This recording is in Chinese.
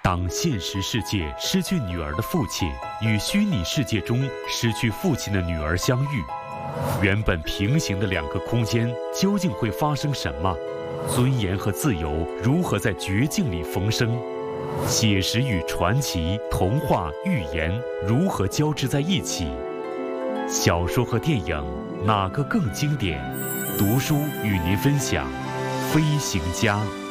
当现实世界失去女儿的父亲与虚拟世界中失去父亲的女儿相遇，原本平行的两个空间究竟会发生什么？尊严和自由如何在绝境里逢生？写实与传奇、童话、寓言如何交织在一起？小说和电影哪个更经典？读书与您分享《飞行家》。